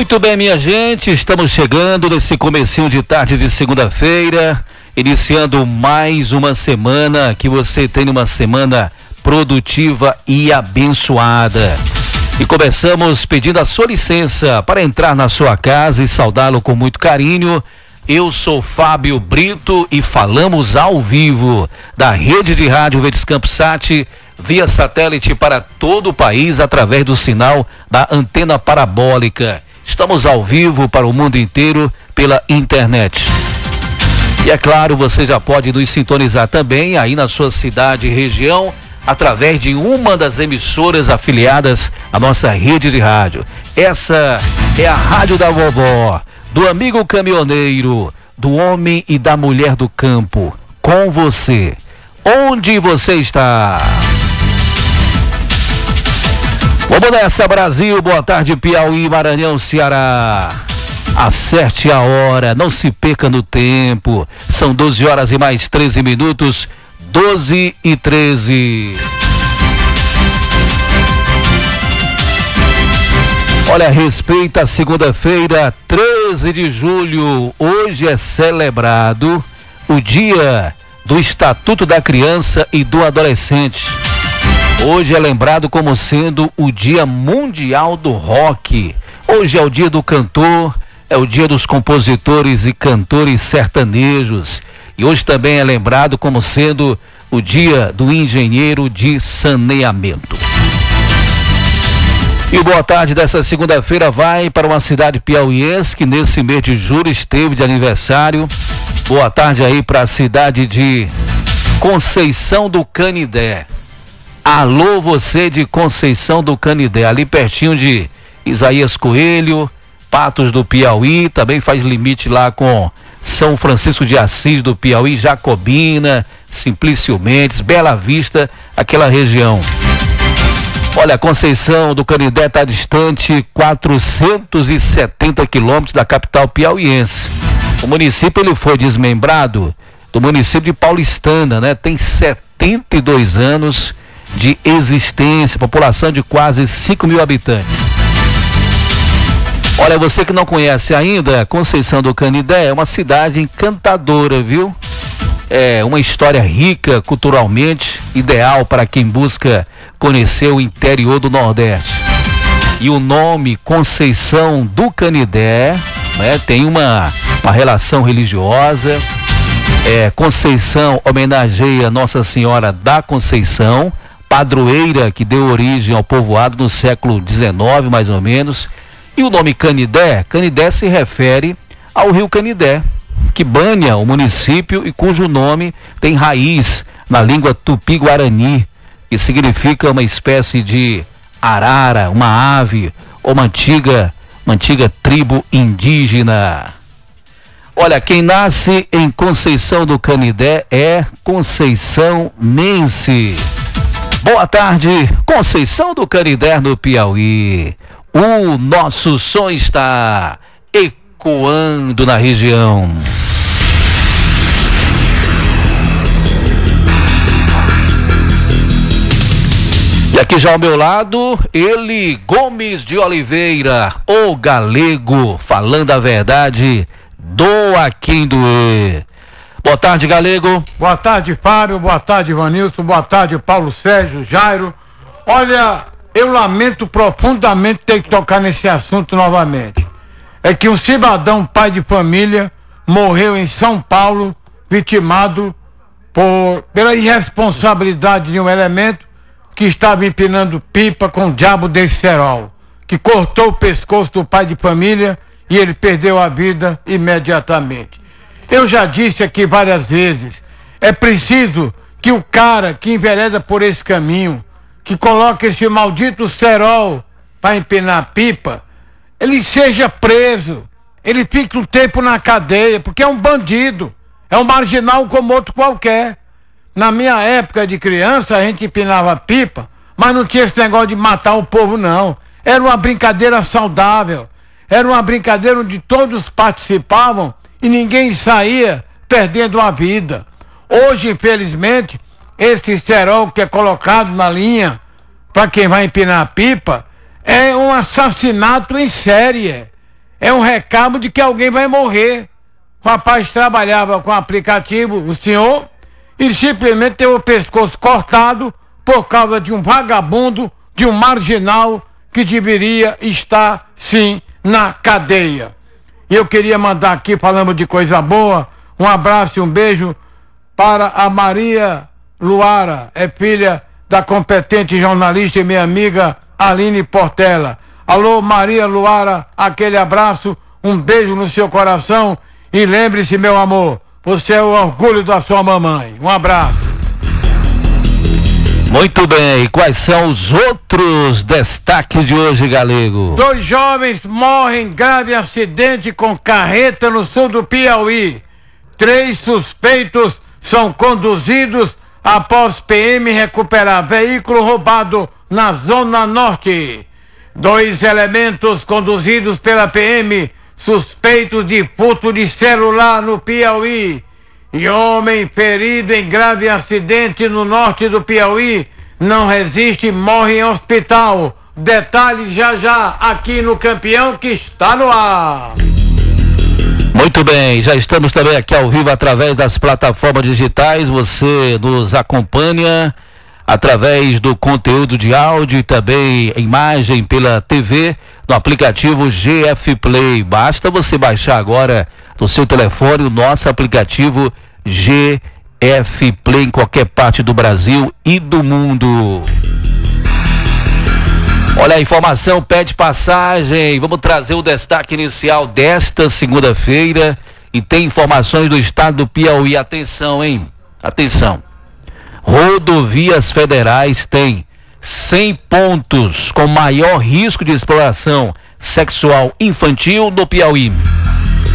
Muito bem, minha gente, estamos chegando nesse comecinho de tarde de segunda-feira, iniciando mais uma semana, que você tenha uma semana produtiva e abençoada. E começamos pedindo a sua licença para entrar na sua casa e saudá-lo com muito carinho. Eu sou Fábio Brito e falamos ao vivo da rede de rádio Verdes Campos Sat, via satélite para todo o país através do sinal da antena parabólica. Estamos ao vivo para o mundo inteiro pela internet. E é claro, você já pode nos sintonizar também aí na sua cidade e região através de uma das emissoras afiliadas à nossa rede de rádio. Essa é a Rádio da Vovó, do amigo caminhoneiro, do homem e da mulher do campo, com você. Onde você está? Vamos nessa, Brasil. Boa tarde, Piauí, Maranhão, Ceará. Acerte a hora, não se perca no tempo. São 12 horas e mais 13 minutos. 12:13. Olha, respeita a segunda-feira, 13 de julho. Hoje é celebrado o Dia do Estatuto da Criança e do Adolescente. Hoje é lembrado como sendo o Dia Mundial do Rock. Hoje é o dia do cantor, é o dia dos compositores e cantores sertanejos. E hoje também é lembrado como sendo o dia do engenheiro de saneamento. E boa tarde dessa segunda-feira vai para uma cidade piauiense que nesse mês de julho esteve de aniversário. Boa tarde aí para a cidade de Conceição do Canidé. Alô, você de Conceição do Canidé, ali pertinho de Isaías Coelho, Patos do Piauí, também faz limite lá com São Francisco de Assis do Piauí, Jacobina, Simplício Mendes, Bela Vista, aquela região. Olha, Conceição do Canidé está distante 470 quilômetros da capital piauiense. O município ele foi desmembrado do município de Paulistana, né? Tem 72 anos de existência, população de quase 5 mil habitantes. Olha, você que não conhece ainda, Conceição do Canidé é uma cidade encantadora, viu? É uma história rica culturalmente, ideal para quem busca conhecer o interior do Nordeste. E o nome Conceição do Canidé, né, tem uma relação religiosa. Conceição homenageia Nossa Senhora da Conceição, padroeira que deu origem ao povoado no século XIX, mais ou menos. E o nome Canidé se refere ao rio Canidé, que banha o município e cujo nome tem raiz na língua tupi-guarani, que significa uma espécie de arara, uma ave, ou uma antiga tribo indígena. Olha, quem nasce em Conceição do Canidé é Conceição Mense. Boa tarde, Conceição do Canidé no Piauí. O nosso som está ecoando na região. E aqui já ao meu lado, ele, Gomes de Oliveira, o Galego, falando a verdade, doa quem doer. Boa tarde, Galego. Boa tarde, Fábio. Boa tarde, Ivanilson. Boa tarde, Paulo Sérgio, Jairo. Olha, eu lamento profundamente ter que tocar nesse assunto novamente. É que um cidadão, pai de família, morreu em São Paulo, vitimado pela irresponsabilidade de um elemento que estava empinando pipa com o diabo desse cerol, que cortou o pescoço do pai de família e ele perdeu a vida imediatamente. Eu já disse aqui várias vezes, é preciso que o cara que envereda por esse caminho, que coloca esse maldito cerol para empinar pipa, ele seja preso, ele fique um tempo na cadeia, porque é um bandido, é um marginal como outro qualquer. Na minha época de criança, a gente empinava pipa, mas não tinha esse negócio de matar o povo, não. Era uma brincadeira saudável, era uma brincadeira onde todos participavam e ninguém saía perdendo a vida. Hoje, infelizmente, esse cerol que é colocado na linha para quem vai empinar a pipa é um assassinato em série. é um recado de que alguém vai morrer. O rapaz trabalhava com aplicativo, o senhor, e simplesmente teve o pescoço cortado por causa de um vagabundo, de um marginal que deveria estar, sim, na cadeia. E eu queria mandar aqui, falando de coisa boa, um abraço e um beijo para a Maria Luara, é filha da competente jornalista e minha amiga Aline Portela. Alô, Maria Luara, aquele abraço, um beijo no seu coração e lembre-se, meu amor, você é o orgulho da sua mamãe. Um abraço. Muito bem, e quais são os outros destaques de hoje, Galego? 2 jovens morrem em grave acidente com carreta no sul do Piauí. 3 suspeitos são conduzidos após PM recuperar veículo roubado na Zona Norte. 2 elementos conduzidos pela PM suspeitos de furto de celular no Piauí. E homem ferido em grave acidente no norte do Piauí não resiste e morre em hospital. Detalhes já aqui no Campeão, que está no ar. Muito bem, já estamos também aqui ao vivo através das plataformas digitais. Você nos acompanha através do conteúdo de áudio e também imagem pela TV no aplicativo GF Play. Basta você baixar agora no seu telefone o nosso aplicativo GF Play em qualquer parte do Brasil e do mundo. Olha, a informação pede passagem. Vamos trazer o destaque inicial desta segunda-feira e tem informações do estado do Piauí. Atenção, hein? Atenção. Rodovias federais têm 100 pontos com maior risco de exploração sexual infantil no Piauí.